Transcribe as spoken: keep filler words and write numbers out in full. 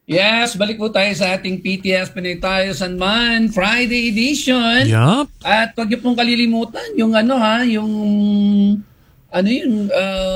Yes, balik po tayo sa ating P T S Pinay Tayo San Man Friday edition. Yup. At huwag niyo pong kalilimutan yung ano ha, yung ano yung uh,